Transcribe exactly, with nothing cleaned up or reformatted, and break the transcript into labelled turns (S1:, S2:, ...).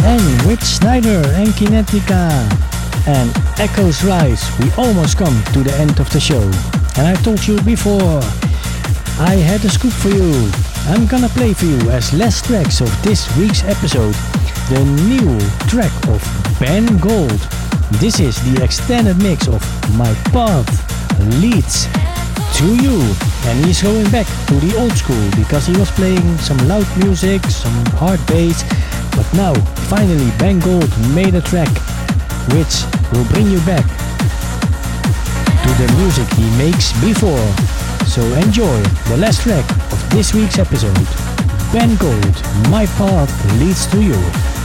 S1: And with Snyder and Kinetica and Echoes Rise, we almost come to the end of the show. And I told you before, I had a scoop for you. I'm gonna play for you as last tracks of this week's episode the new track of Ben Gold. This is the extended mix of My Path Leads to You, and he's going back to the old school because he was playing some loud music, some hard bass, but now finally Ben Gold made a track which will bring you back to the music he makes before. So enjoy the last track of this week's episode, Ben Gold, My Path Leads to You.